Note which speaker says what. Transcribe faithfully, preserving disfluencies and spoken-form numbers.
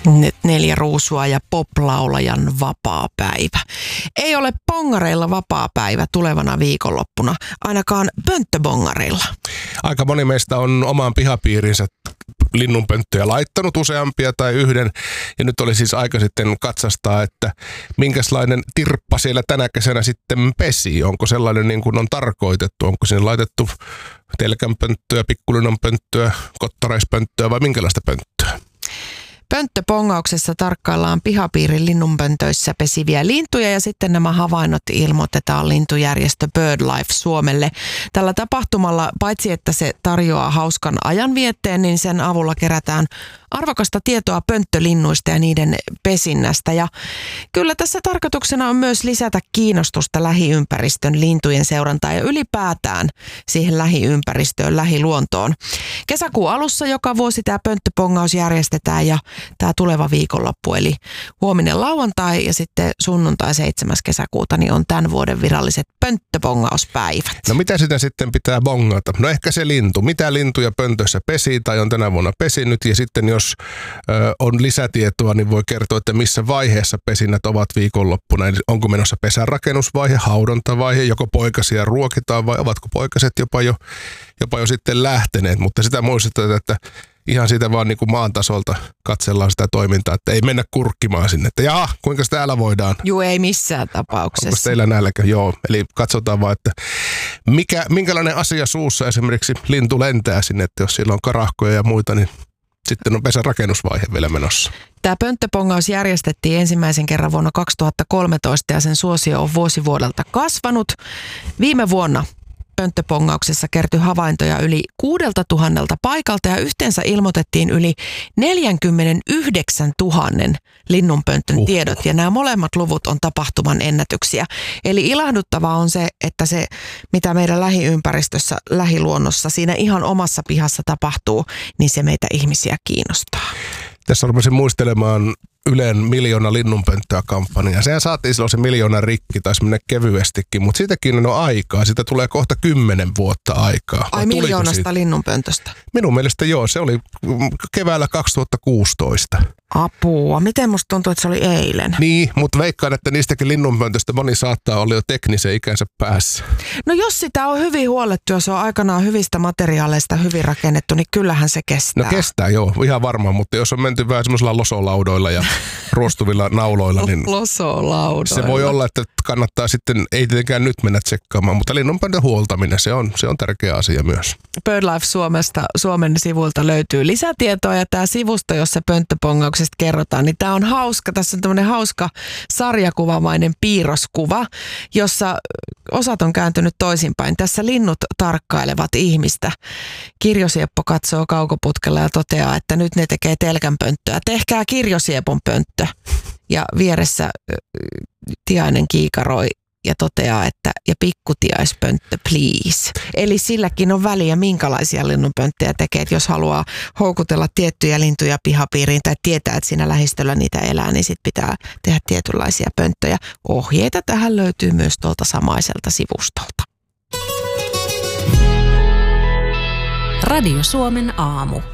Speaker 1: Neljä ruusua ja poplaulajan vapaa päivä. Ei ole bongareilla vapaa päivä tulevana viikonloppuna, ainakaan pönttöbongareilla.
Speaker 2: Aika moni meistä on omaan pihapiirinsä linnunpönttöjä laittanut, useampia tai yhden. Ja nyt oli siis aika sitten katsastaa, että minkälainen tirppa siellä tänä kesänä sitten pesi. Onko sellainen niin kuin on tarkoitettu? Onko sinne laitettu telkänpönttöä, pikkulinnunpönttöä, kottaraispönttöä vai minkälaista pönttöä?
Speaker 1: Pönttöpongauksessa tarkkaillaan pihapiirin linnunpöntöissä pesiviä lintuja ja sitten nämä havainnot ilmoitetaan lintujärjestö BirdLife Suomelle. Tällä tapahtumalla paitsi että se tarjoaa hauskan ajanvietteen, niin sen avulla kerätään arvokasta tietoa pönttölinnuista ja niiden pesinnästä. Ja kyllä tässä tarkoituksena on myös lisätä kiinnostusta lähiympäristön lintujen seurantaa ja ylipäätään siihen lähiympäristöön, lähiluontoon. Kesäkuun alussa joka vuosi tämä pönttöpongaus järjestetään ja tämä tuleva viikonloppu, eli huominen lauantai ja sitten sunnuntai seitsemäs kesäkuuta, niin on tämän vuoden viralliset pönttöpongauspäivät.
Speaker 2: No mitä sitä sitten pitää bongata? No ehkä se lintu. Mitä lintuja pöntössä pesi tai on tänä vuonna pesinyt ja sitten jos ö, on lisätietoa, niin voi kertoa, että missä vaiheessa pesinnät ovat viikonloppuna. Eli onko menossa pesän rakennusvaihe, haudontavaihe, joko poikasia ruokitaan vai ovatko poikaset jopa jo, jopa jo sitten lähteneet. Mutta sitä muistetaan, että ihan siitä vaan niin kuin maan tasolta katsellaan sitä toimintaa, että ei mennä kurkkimaan sinne, että jaha, kuinka täällä voidaan?
Speaker 1: Juu, ei missään tapauksessa.
Speaker 2: Onko teillä nälkä? Joo, eli katsotaan vaan, että mikä, minkälainen asia suussa esimerkiksi lintu lentää sinne, että jos siellä on karahkoja ja muita, niin sitten on pesän rakennusvaihe vielä menossa.
Speaker 1: Tämä pönttöpongaus järjestettiin ensimmäisen kerran vuonna kaksituhattakolmetoista ja sen suosio on vuosi vuodelta kasvanut. Viime vuonna pönttöpongauksessa kertyi havaintoja yli kuudelta tuhannelta paikalta ja yhteensä ilmoitettiin yli neljäkymmentäyhdeksäntuhatta linnunpöntön uh. tiedot ja nämä molemmat luvut on tapahtuman ennätyksiä. Eli ilahduttavaa on se, että se mitä meidän lähiympäristössä, lähiluonnossa, siinä ihan omassa pihassa tapahtuu, niin se meitä ihmisiä kiinnostaa.
Speaker 2: Tässä rupesin muistelemaan Ylen miljoona linnunpönttöä -kampanja. Sehän saatiin silloin se miljoona rikki, taisi mennä kevyestikin, mutta siitäkin on aikaa. Siitä tulee kohta kymmenen vuotta aikaa.
Speaker 1: Ai miljoonasta linnunpöntöstä?
Speaker 2: Minun mielestä joo, se oli keväällä kaksituhattakuusitoista.
Speaker 1: Apua, miten musta tuntuu, että se oli eilen?
Speaker 2: Niin, mutta veikkaan, että niistäkin linnunpöntöstä moni saattaa olla jo teknisen ikänsä päässä.
Speaker 1: No jos sitä on hyvin huollettu, jos on aikanaan hyvistä materiaaleista hyvin rakennettu, niin kyllähän se kestää.
Speaker 2: No kestää joo, ihan varmaan, mutta jos on menty vähän semmoisilla losolaudoilla ja ruostuvilla nauloilla, niin
Speaker 1: losolaudoilla.
Speaker 2: Se voi olla, että kannattaa sitten, ei tietenkään nyt mennä tsekkaamaan, mutta linnunpöntön huoltaminen, se on, se on tärkeä asia myös.
Speaker 1: BirdLife Suomesta, Suomen sivuilta löytyy lisätietoa ja tämä sivusto, jossa pönttöpongauksesta kerrotaan, niin tämä on hauska. Tässä on tämmöinen hauska sarjakuvamainen piirroskuva, jossa osat on kääntynyt toisinpäin. Tässä linnut tarkkailevat ihmistä. Kirjosieppo katsoo kaukoputkella ja toteaa, että nyt ne tekee telkänpönttöä. Tehkää kirjosiepon pönttö. Ja vieressä tiainen kiikaroi ja toteaa, että ja pikkutiaispönttö please. Eli silläkin on väliä, minkälaisia linnunpönttöjä tekee. Jos haluaa houkutella tiettyjä lintuja pihapiiriin tai tietää, että siinä lähistöllä niitä elää, niin sit pitää tehdä tietynlaisia pönttöjä. Ohjeita tähän löytyy myös tuolta samaiselta sivustolta.
Speaker 3: Radio Suomen aamu.